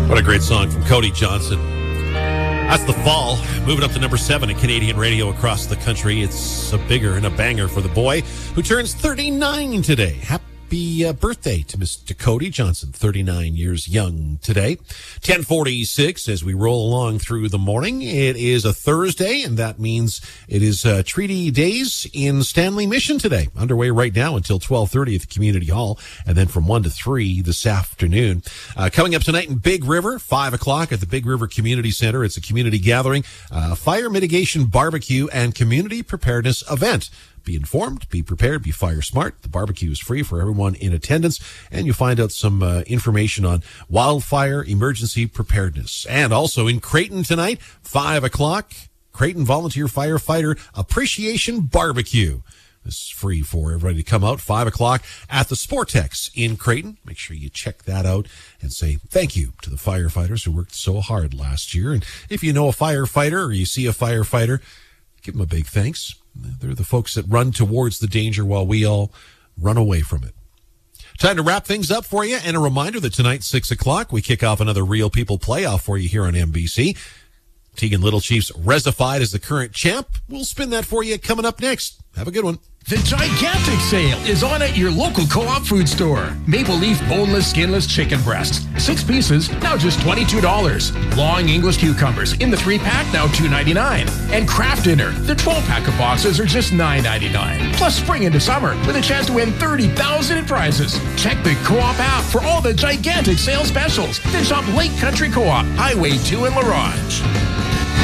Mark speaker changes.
Speaker 1: What a great song from Cody Johnson. That's The Fall, moving up to number 7 in Canadian radio across the country. It's a bigger and a banger for the boy who turns 39 today. Happy birthday to Mr. Cody Johnson, 39 years young today. 10:46 as we roll along through the morning. It is a Thursday, and that means it is Treaty Days in Stanley Mission today. Underway right now until 12:30 at the Community Hall, and then from 1 to 3 this afternoon. Coming up tonight in Big River, 5 o'clock at the Big River Community Center. It's a community gathering, fire mitigation barbecue, and community preparedness event. Be informed, be prepared, be fire smart. The barbecue is free for everyone in attendance, and you'll find out some information on wildfire emergency preparedness. And also in Creighton tonight, 5 o'clock, Creighton Volunteer Firefighter Appreciation Barbecue. This is free for everybody to come out, 5 o'clock at the Sportex in Creighton. Make sure you check that out and say thank you to the firefighters who worked so hard last year. And if you know a firefighter or you see a firefighter, give them a big thanks. They're the folks that run towards the danger while we all run away from it. Time to wrap things up for you, and a reminder that tonight, 6 o'clock, we kick off another Real People playoff for you here on NBC. Teagan Little Chiefs resified as the current champ. We'll spin that for you coming up next. Have a good one.
Speaker 2: The gigantic sale is on at your local Co-op food store. Maple Leaf boneless, skinless chicken breasts. 6 pieces, now just $22. Long English cucumbers in the 3-pack, now $2.99. And Kraft Dinner, the 12-pack of boxes are just $9.99. Plus spring into summer with a chance to win $30,000 in prizes. Check the Co-op app for all the gigantic sale specials. Then shop Lake Country Co-op, Highway 2 in La Ronge.